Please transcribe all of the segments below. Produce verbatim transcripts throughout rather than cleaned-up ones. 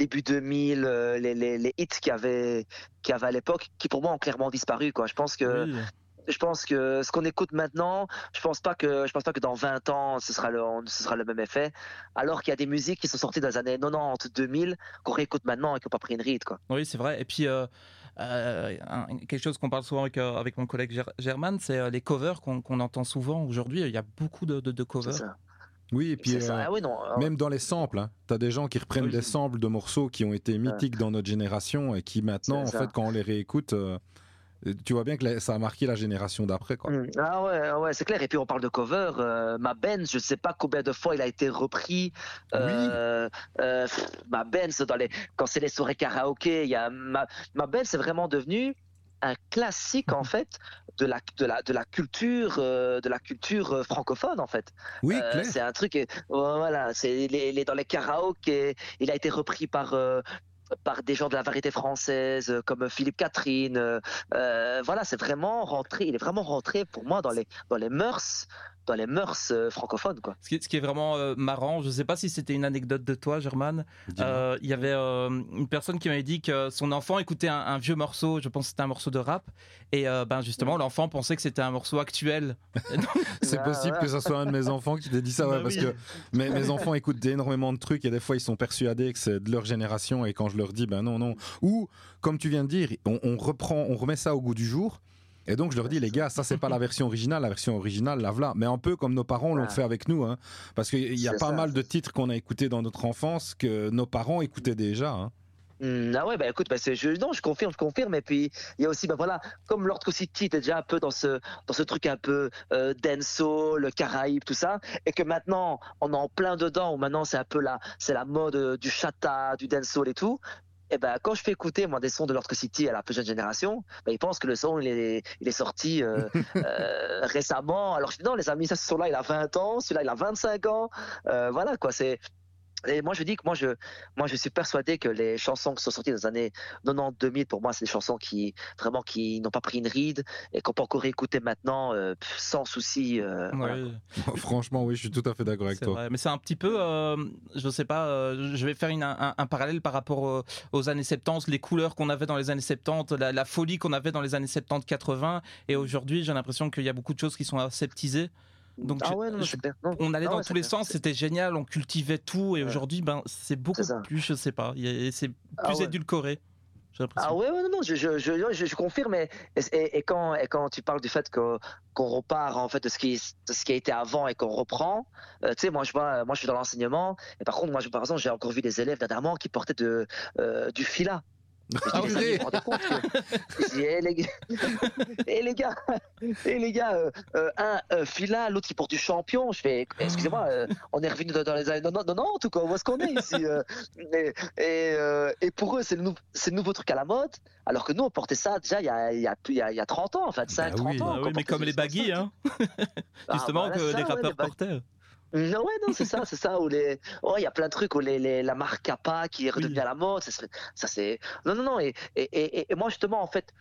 début deux mille, euh, les, les, les hits qu'il y avait, qu'il y avait à l'époque, qui pour moi ont clairement disparu, quoi. Je pense que, Oui. je pense que ce qu'on écoute maintenant, je pense pas que, je pense pas que dans vingt ans, ce sera le, ce sera le même effet. Alors qu'il y a des musiques qui sont sorties dans les années quatre-vingt-dix, deux mille, qu'on réécoute maintenant et qui n'ont pas pris une ride, quoi. Oui, c'est vrai. Et puis, euh, euh, un- quelque chose qu'on parle souvent avec, euh, avec mon collègue Ger- German, c'est euh, les covers qu'on qu'on entend souvent aujourd'hui. Il y a beaucoup de, de, de C'est covers. ça. Oui, et puis C'est ça. euh, Ah oui, non. euh, même dans les samples, hein, t'as des gens qui reprennent Oui. des samples de morceaux qui ont été mythiques dans notre génération et qui maintenant, en C'est ça. fait, quand on les réécoute, euh, tu vois bien que la- ça a marqué la génération d'après, quoi. Mm. Ah ouais, ouais, c'est clair. Et puis on parle de cover. Euh, ma Benz, je sais pas combien de fois il a été repris. Euh, euh, pff, ma Benz, dans les, quand c'est les soirées karaoké, il y a ma, ma Benz, c'est vraiment devenu un classique en fait de la de la de la culture euh, de la culture euh, francophone en fait. Oui, Euh, clair. c'est un truc. euh, Voilà, c'est les, les dans les karaokés. Il a été repris par euh, par des gens de la variété française euh, comme Philippe Catherine. Euh, euh, voilà, c'est vraiment rentré. Il est vraiment rentré pour moi dans les dans les mœurs dans les mœurs euh, francophones, quoi. Ce qui, est- ce qui est vraiment euh, marrant, je ne sais pas si c'était une anecdote de toi, German. Dis-moi. Euh, Il y avait euh, une personne qui m'avait dit que son enfant écoutait un, un vieux morceau, je pense que c'était un morceau de rap, et euh, ben justement l'enfant pensait que c'était un morceau actuel. Et donc, C'est Ah, possible ouais. que ce soit un de mes enfants qui t'ait dit ça, ouais, Bah parce oui. que mes, mes enfants écoutent énormément de trucs et des fois ils sont persuadés que c'est de leur génération et quand je leur dis ben non, non. Ou, comme tu viens de dire, on, on reprend, on remet ça au goût du jour. Et donc je leur dis les gars, ça c'est pas la version originale, la version originale, la voilà. Mais un peu comme nos parents l'ont Ah. fait avec nous, hein, parce qu'il y a C'est pas ça, mal de c'est- titres qu'on a écoutés dans notre enfance que nos parents écoutaient déjà. Hein. Hmm, ah ouais, bah écoute, bah c'est, je, non, je confirme, je confirme. Et puis il y a aussi, bah voilà, comme Lord City était déjà un peu dans ce dans ce truc un peu euh, dancehall, le Caraïbe, tout ça, et que maintenant on est en plein dedans, où maintenant c'est un peu la c'est la mode euh, du chata, du dancehall et tout. Et ben quand je fais écouter moi des sons de Lord City à la plus jeune génération, bah, ils pensent que le son il est il est sorti euh, euh, récemment. Alors je dis non les amis, ça ce son-là il a vingt ans, celui-là il a vingt-cinq ans. Euh, voilà quoi, c'est et moi je dis que moi je moi je suis persuadé que les chansons qui sont sorties dans les années quatre-vingt-dix deux mille pour moi c'est des chansons qui vraiment qui n'ont pas pris une ride et qu'on peut encore écouter maintenant euh, pff, sans souci. Euh, ouais. voilà. Franchement, oui, je suis tout à fait d'accord avec C'est toi. vrai, mais c'est un petit peu, euh, je sais pas, euh, je vais faire une, un, un parallèle par rapport euh, aux années soixante-dix, les couleurs qu'on avait dans les années soixante-dix, la, la folie qu'on avait dans les années soixante-dix quatre-vingts, et aujourd'hui j'ai l'impression qu'il y a beaucoup de choses qui sont aseptisées. Donc Ah je- ouais non, non, je- c'est clair. Non. on allait Ah dans ouais, tous c'est les clair. sens, c'était génial, on cultivait tout, et Ouais. aujourd'hui ben c'est beaucoup C'est ça. plus, je sais pas, il y a- c'est plus Ah ouais. édulcoré, j'ai l'impression. Ah ouais, ouais, non, non, je, je, je, je, je confirme. Et, et, et quand, et quand tu parles du fait que qu'on repart en fait de ce qui, de ce qui a été avant et qu'on reprend, euh, tu sais, moi je vois, moi je suis dans l'enseignement. Et par contre, moi, je, par exemple, j'ai encore vu des élèves dernièrement qui portaient de, euh, du fila. Et je dis, Ah les oui. amis, vous vous rendez compte que... Je dis, eh, les gars, eh, les gars, eh, les gars euh, euh, un euh, fila, l'autre qui porte du champion. Je fais, excusez-moi, euh, on est revenu dans, dans les années quatre-vingt-dix, ou quoi, où est-ce qu'on est ici euh, et, et, euh, et pour eux, c'est le, nou- c'est le nouveau truc à la mode, alors que nous, on portait ça déjà il y a, il y a, plus- il y a, il y a trente ans, en fait, cinq, Bah trente oui. ans. Ah qu'on oui, mais portait comme ce les genre de baggy, ça. hein, Ah, justement, voilà, que ça, les ouais, rappeurs les baggy. portaient. Non, ouais, non, c'est ça, c'est ça, où les, oh, il y a plein de trucs où les, les, la marque Kappa qui est redevenue Oui. à la mode, ça, c'est- ça c'est, non, non, non, et, et, et, et moi, justement, en fait,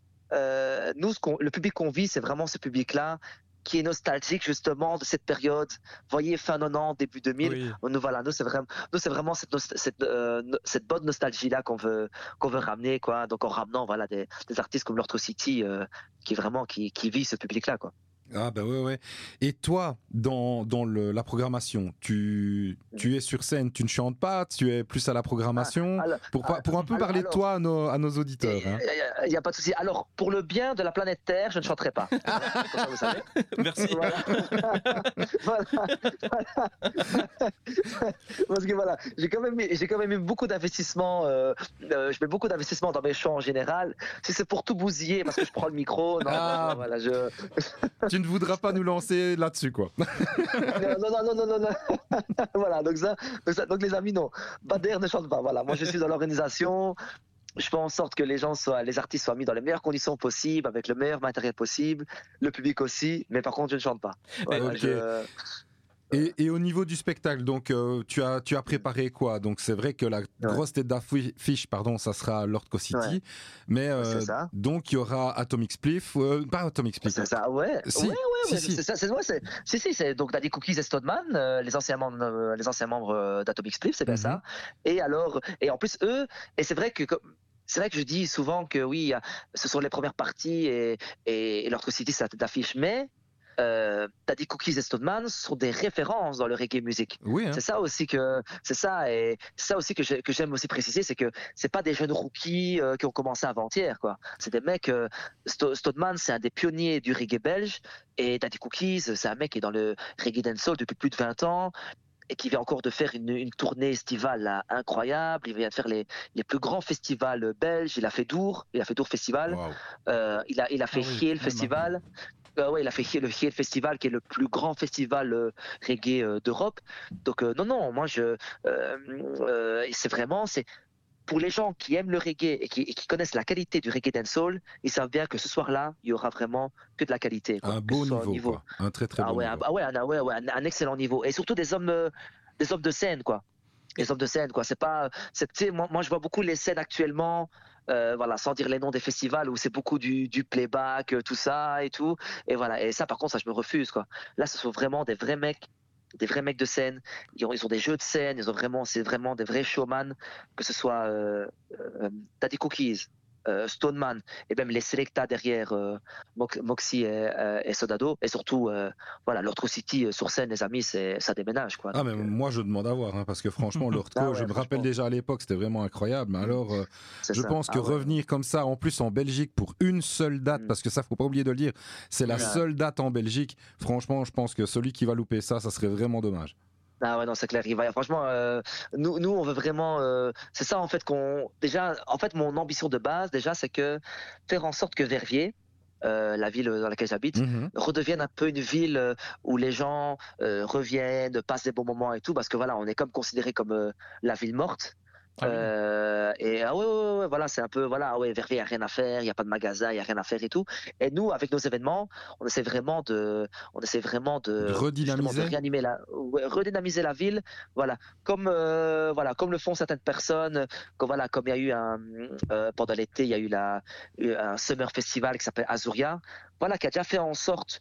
euh, nous, ce qu'on, le public qu'on vit, c'est vraiment ce public-là qui est nostalgique, justement, de cette période, voyez, fin quatre-vingt-dix, début deux mille, Oui. nous, voilà, nous, c'est vraiment, nous, c'est vraiment cette, nost- cette, euh, no- cette bonne nostalgie-là qu'on veut, qu'on veut ramener, quoi, donc en ramenant, voilà, des, des artistes comme Lord City, euh, qui vraiment, qui, qui vit ce public-là, quoi. Ah bah ouais, ouais. Et toi, dans, dans le, la programmation, tu, tu es sur scène, tu ne chantes pas, tu es plus à la programmation, alors- pour, pas- pour un peu alors- parler de alors- toi à nos, à nos auditeurs. Hein. Il n'y a pas de souci. Alors, pour le bien de la planète Terre, je ne chanterai pas. Voilà, comme ça, vous savez. Merci. Voilà. Voilà. Voilà. Parce que voilà, j'ai quand même, mis- j'ai quand même eu beaucoup d'investissements. Euh, euh, je mets beaucoup d'investissements dans mes chants en général. Si c'est pour tout bousiller parce que je prends le micro, non, Ah. non, voilà, je. Tu ne voudras pas nous lancer là-dessus, quoi. Non, non, non, non, non, non. Voilà, donc ça, donc ça, donc les amis, non. Bader ne chante pas. Voilà, moi je suis dans l'organisation. Je fais en sorte que les gens soient, les artistes soient mis dans les meilleures conditions possibles, avec le meilleur matériel possible, le public aussi. Mais par contre, je ne chante pas. Voilà, Ok. je- Et, et au niveau du spectacle, donc euh, tu as tu as préparé quoi? Donc c'est vrai que la ouais. grosse tête d'affiche, pardon, ça sera Lord City, ouais. mais euh, donc il y aura Atomic Spliff, euh, pas Atomic Spliff. C'est ça, ouais, si. ouais, ouais, si, si. c'est ça, c'est, ouais, c'est, si, si, c'est donc Daddy Cookies et Stoneman, euh, les anciens membres, euh, les anciens membres d'Atomic Spliff, c'est bien mm-hmm. ça. Et alors, et en plus eux, et c'est vrai que c'est vrai que je dis souvent que oui, ce sont les premières parties et et, et Lord City c'est la tête d'affiche, mais Euh, Daddy Cookies et Stoneman sont des références dans le reggae music. Oui, hein. C'est ça aussi que c'est ça et c'est ça aussi que, j'ai, que j'aime aussi préciser, c'est que c'est pas des jeunes rookies euh, qui ont commencé avant-hier quoi. C'est des mecs. Euh, Sto- Stoneman c'est un des pionniers du reggae belge et Daddy Cookies c'est un mec qui est dans le reggae dancehall depuis plus de vingt ans. Et qui vient encore de faire une, une tournée estivale là, incroyable. Il vient de faire les, les plus grands festivals belges. Il a fait Dour, il a fait Dour Festival. Wow. Euh, il a il a fait ah oui, Hill Festival. Euh, ouais, il a fait le Hill Festival, qui est le plus grand festival euh, reggae euh, d'Europe. Donc euh, non, non, moi je, euh, euh, c'est vraiment, c'est pour les gens qui aiment le reggae et qui, et qui connaissent la qualité du reggae dancehall, ils savent bien que ce soir-là, il y aura vraiment que de la qualité. Quoi, un beau niveau, niveau. Quoi. Un très très ah beau ouais, niveau. Un, ah ouais, un, ouais, ouais, un, un excellent niveau. Et surtout des hommes, euh, des hommes de scène, quoi. Les hommes de scène, quoi. C'est pas, c'est, tu sais, moi, moi je vois beaucoup les scènes actuellement. Euh, voilà, sans dire les noms des festivals où c'est beaucoup du, du playback, tout ça et tout. Et voilà, et ça par contre, ça je me refuse quoi. Là, ce sont vraiment des vrais mecs, des vrais mecs de scène. Ils ont, ils ont des jeux de scène, ils ont vraiment, c'est vraiment des vrais showman. Que ce soit euh, euh, Daddy Cookies, euh, Stoneman et même les Selecta derrière euh, Moxie et, euh, et Sodado et surtout euh, voilà Lord City sur scène les amis c'est ça déménage quoi. Ah donc, mais euh... moi je demande à voir hein, parce que franchement Lord ah ouais, je me rappelle déjà à l'époque c'était vraiment incroyable mais alors euh, je ça. pense que ah ouais. revenir comme ça en plus en Belgique pour une seule date mm. parce que ça faut pas oublier de le dire c'est la ouais. seule date en Belgique franchement je pense que celui qui va louper ça ça serait vraiment dommage. Ah ouais non c'est clair il va franchement euh, nous nous on veut vraiment euh, c'est ça en fait qu'on déjà en fait mon ambition de base déjà c'est que faire en sorte que Verviers euh, la ville dans laquelle j'habite mm-hmm. redevienne un peu une ville euh, où les gens euh, reviennent passent des bons moments et tout parce que voilà on est comme considéré comme euh, la ville morte. Ah oui. euh, et ah ouais, ouais, ouais, voilà, c'est un peu voilà, ouais, Verviers, il y a rien à faire, il y a pas de magasin, il y a rien à faire et tout. Et nous, avec nos événements, on essaie vraiment de, on essaie vraiment de, de redynamiser, de réanimer la, ouais, redynamiser la ville, voilà, comme euh, voilà, comme le font certaines personnes, comme voilà, comme il y a eu un euh, pendant l'été, il y a eu la, un summer festival qui s'appelle Azuria, voilà, qui a déjà fait en sorte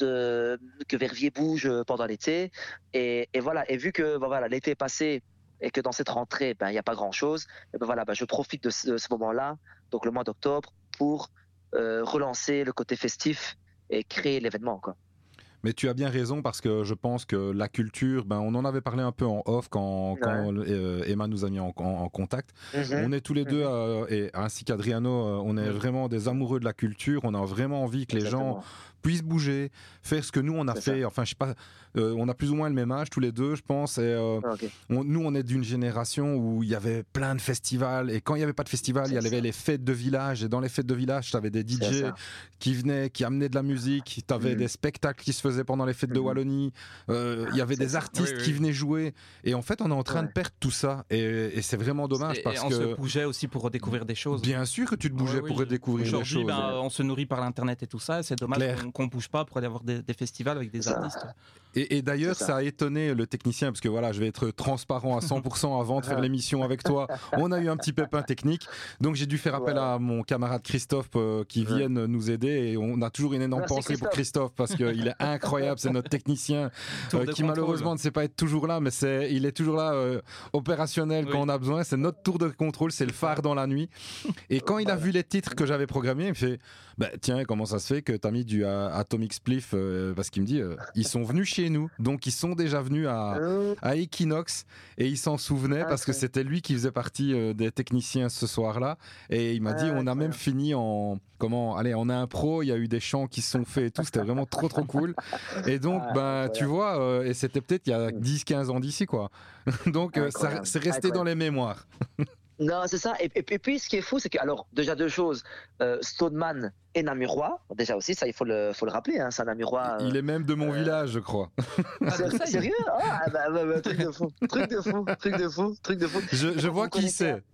de que Verviers bouge pendant l'été. Et, et voilà, et vu que voilà, l'été est passé. Et que dans cette rentrée, ben, il n'y a pas grand-chose, et ben voilà, ben, je profite de ce, de ce moment-là, donc le mois d'octobre, pour euh, relancer le côté festif et créer l'événement, quoi. Mais tu as bien raison parce que je pense que la culture, ben on en avait parlé un peu en off quand, ouais. quand euh, Emma nous a mis en, en, en contact. Mm-hmm. On est tous les deux, euh, et ainsi qu'Adriano, euh, on est mm-hmm. vraiment des amoureux de la culture. On a vraiment envie que Exactement. les gens puissent bouger, faire ce que nous on a C'est fait. Ça. Enfin, je sais pas, euh, on a plus ou moins le même âge tous les deux, je pense. Et, euh, okay. on, nous, on est d'une génération où il y avait plein de festivals. Et quand il n'y avait pas de festival, il y avait ça. les fêtes de village. Et dans les fêtes de village, tu avais des D J qui venaient, qui amenaient de la musique. Tu avais mm-hmm. des spectacles qui se faisaient pendant les fêtes de Wallonie, euh, il y avait c'est des ça. artistes oui, oui. qui venaient jouer et en fait on est en train ouais. de perdre tout ça et, et c'est vraiment dommage et, parce et on que on se bougeait aussi pour redécouvrir des choses. Bien sûr que tu te bougeais ouais, pour oui. redécouvrir des choses. Ben, on se nourrit par l'internet et tout ça, et c'est dommage qu'on, qu'on bouge pas pour aller avoir des, des festivals avec des c'est artistes. Et, et d'ailleurs ça. ça a étonné le technicien parce que voilà, je vais être transparent à cent pour cent avant de faire l'émission avec toi. On a eu un petit pépin technique, donc j'ai dû faire appel ouais. à mon camarade Christophe euh, qui ouais. vienne nous aider et on a toujours une énorme Merci pensée Christophe. pour Christophe parce qu'il est incroyable, c'est notre technicien euh, qui malheureusement ne sait pas être toujours là, mais c'est, il est toujours là euh, opérationnel oui. quand on a besoin. C'est notre tour de contrôle, c'est le phare dans la nuit. Et quand il a vu les titres que j'avais programmés, il me fait bah, tiens, comment ça se fait que tu as mis du uh, Atomic Spliff euh, parce qu'il me dit euh, ils sont venus chez nous, donc ils sont déjà venus à, à Equinox et il s'en souvenait ah, parce okay. que c'était lui qui faisait partie euh, des techniciens ce soir-là. Et il m'a dit ah, on a okay. même fini en comment allez en impro, il y a eu des chants qui se sont faits et tout, c'était vraiment trop trop cool. Et donc ah, ben tu vois euh, et c'était peut-être il y a dix quinze ans d'ici quoi. Donc euh, ça, c'est resté dans les mémoires. Non, c'est ça. Et, et, et puis, ce qui est fou, c'est que, alors, déjà deux choses. Euh, Stoneman est namurois. Déjà aussi, ça, il faut le, faut le rappeler. Hein, c'est un namurois. Euh, il est même de mon euh... village, je crois. C'est, sérieux ah, bah, bah, bah, truc de fou. Truc de fou. Truc de fou. Truc de fou. Je, je vois qui c'est.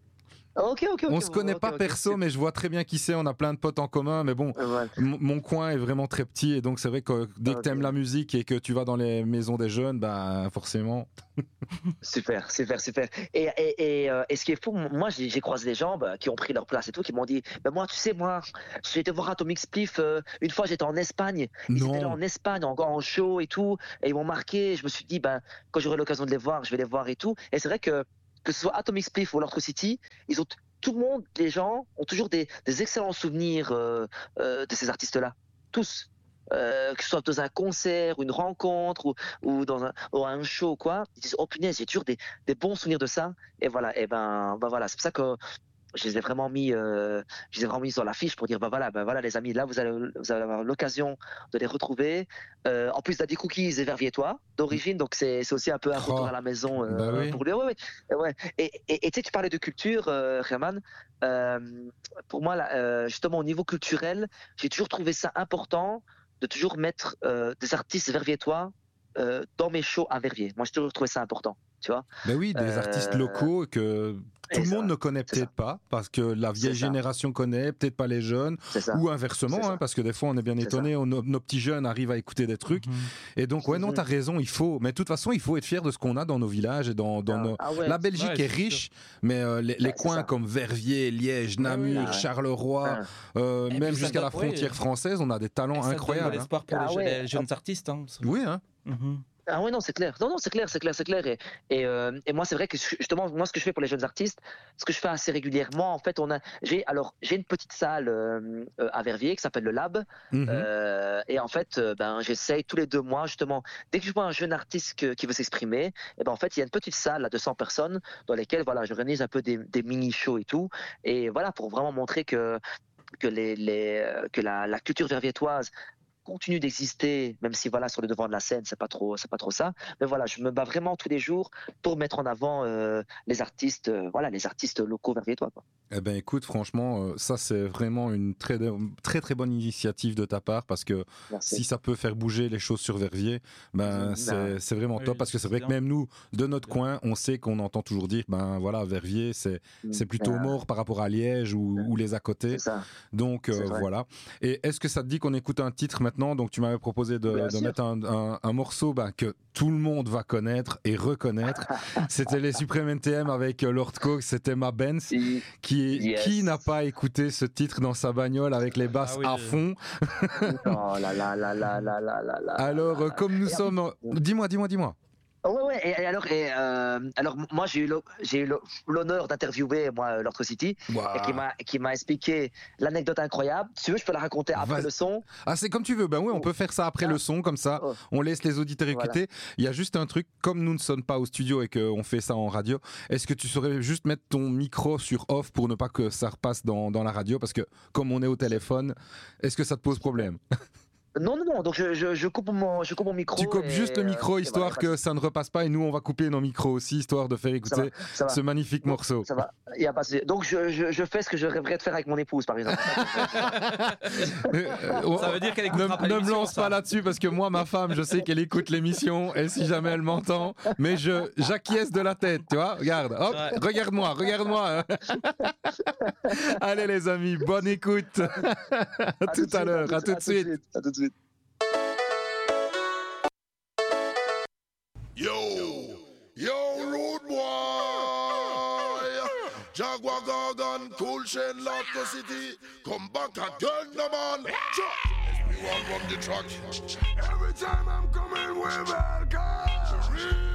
Ok, ok, ok. On se connaît ok, pas ok, perso, ok. mais je vois très bien qui c'est. On a plein de potes en commun, mais bon, Voilà. m- mon coin est vraiment très petit et donc c'est vrai que dès que Ok. t'aimes la musique et que tu vas dans les maisons des jeunes, bah forcément. Super, super, super. Et, et, et, euh, et ce qui est fou, moi j'ai j'ai croisé des gens bah, qui ont pris leur place et tout, qui m'ont dit, bah, moi tu sais, moi j'ai été voir Atomic Spliff, euh, une fois j'étais en Espagne, ils étaient là Non. en Espagne, en, en show et tout, et ils m'ont marqué, je me suis dit, ben, quand j'aurai l'occasion de les voir, je vais les voir et tout. Et c'est vrai que, que ce soit Atomic Spliff ou Lord City, ils ont t- tout le monde, les gens ont toujours des, des excellents souvenirs euh, euh, de ces artistes-là, tous. Euh, que ce soit dans un concert, une rencontre ou, ou dans un, ou un show quoi, ils disent oh punaise j'ai toujours des, des bons souvenirs de ça et voilà et ben, ben voilà c'est pour ça que je les ai vraiment mis euh, je les ai vraiment mis sur l'affiche pour dire ben voilà ben voilà les amis là vous allez vous allez avoir l'occasion de les retrouver euh, en plus Daddy Cookies est verviétois d'origine donc c'est c'est aussi un peu un retour Oh, à la maison euh, bah oui. pour lui ouais, ouais, ouais. ouais. et et et tu sais tu parlais de culture euh, Herman euh, pour moi là, euh, justement au niveau culturel j'ai toujours trouvé ça important de toujours mettre euh, des artistes verviétois euh, dans mes shows à Verviers. Moi, j'ai toujours trouvé ça important, tu vois. Ben oui, des artistes Euh, locaux que tout et le ça, monde ne connaît c'est peut-être ça. pas, parce que la vieille C'est ça. génération connaît, peut-être pas les jeunes, C'est ça. ou C'est inversement, ça. hein, parce que des fois on est bien C'est étonné, on- nos, nos petits jeunes arrivent à écouter des trucs. Mhm. Et donc, ouais, non, Mhm. t'as raison, il faut. Mais de toute façon, il faut être fier de ce qu'on a dans nos villages et dans, dans Ah, nos. ah ouais. La Belgique Ouais, est c'est riche, mais euh, les, les Ouais, c'est coins ça. comme Verviers, Liège, Ouais, Namur, ouais. Ah ouais. Charleroi, Ah. euh, Et même puis ça jusqu'à la donne- ouais. frontière française, on a des talents Et ça donne de incroyables. hein. l'espoir pour Ah les, je- ouais. les jeunes artistes. Hein. Oui, hein. Mhm. Ah ouais, non, c'est clair. Non, non, c'est clair, c'est clair, c'est clair. Et, et, euh, et moi, c'est vrai que justement, moi, ce que je fais pour les jeunes artistes, ce que je fais assez régulièrement, en fait, on a, j'ai, alors, j'ai une petite salle euh, euh, à Verviers qui s'appelle le Lab. Mhm. Euh, et en fait, euh, ben, j'essaye tous les deux mois, justement, dès que je vois un jeune artiste que- qui veut s'exprimer, et ben, en fait, il y a une petite salle à deux cents personnes dans lesquelles, voilà, j'organise un peu des, des mini-shows et tout. Et voilà, pour vraiment montrer que, que, les, les, euh, que la, la culture verviétoise continue d'exister, même si voilà sur le devant de la scène c'est pas trop c'est pas trop ça, mais voilà je me bats vraiment tous les jours pour mettre en avant euh, les artistes euh, voilà les artistes locaux verviétois quoi. Eh ben écoute, franchement, euh, ça c'est vraiment une très, très très bonne initiative de ta part parce que Merci. si ça peut faire bouger les choses sur Verviers, ben Mhm. c'est c'est vraiment Oui, top parce que c'est c'est vrai que bien. même nous, de notre Bien. coin, on sait qu'on entend toujours dire, ben voilà, Verviers c'est c'est plutôt Ah, mort par rapport à Liège ou, ou les à côté. c'est ça. Donc euh, C'est vrai. voilà. Et est-ce que ça te dit qu'on écoute un titre maintenant? Donc tu m'avais proposé de, Bien de sûr. mettre un, un- un morceau ben, que tout le monde va connaître et reconnaître. C'était les Supreme N T M avec euh, Lord Coke, c'était Ma Benz. Et- Qui, Yes. qui n'a pas écouté ce titre dans sa bagnole avec les basses Ah oui, à euh, fond? oh là là là là là là là là. Alors, là euh, là. comme nous Et sommes... en- Dis-moi, dis-moi, dis-moi. Oh, ouais, ouais, et, et alors, et, euh, alors moi j'ai eu l'o- j'ai eu l'o- l'honneur d'interviewer moi Lord City Ouah. et qui m'a qui m'a expliqué l'anecdote incroyable. Si tu veux, je peux la raconter après Vas- le son. Ah, c'est comme tu veux. Ben oui, on peut faire ça après Ah. le son, comme ça. Oh. On laisse les auditeurs Voilà. écouter. Il y a juste un truc, comme nous ne sommes pas au studio et qu'on fait ça en radio, est-ce que tu saurais juste mettre ton micro sur off pour ne pas que ça repasse dans, dans la radio? Parce que comme on est au téléphone, est-ce que ça te pose problème? Non, non, non, donc je, je, je, coupe, mon, je coupe mon micro. Tu coupes et, juste le micro, euh, et histoire voilà, que ça ne repasse pas, et nous, on va couper nos micros aussi, histoire de faire ça va, écouter ça va, ce magnifique morceau. ça va, y a pas de souci. Donc je, je, je fais ce que je rêverais de faire avec mon épouse, par exemple. Euh, Ça veut dire qu'elle ne, écoutera pas ne me l'émission, lance ça. pas là-dessus parce que moi, ma femme, je sais qu'elle écoute l'émission et si jamais elle m'entend, mais je j'acquiesce de la tête, tu vois. Regarde, hop, Ouais. regarde-moi, regarde-moi. Allez les amis, bonne écoute. à tout à l'heure, à tout de suite. À tout de suite. Yo, yo, rude boy. Jaguar Gargan, Cool Chain, Lotto City. Come back again, no man. S P one from the track. Every time I'm coming, we welcome.